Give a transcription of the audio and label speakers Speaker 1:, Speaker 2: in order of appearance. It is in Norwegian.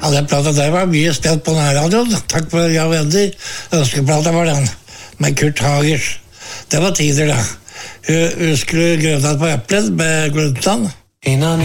Speaker 1: Ja, den plata der var mye spilt på nærradioen. Takk for ja, venner. Ønskeplata var den, med Kurt Hagers. Det var tider da. Husker du Grønland på Eplen med Gluntan?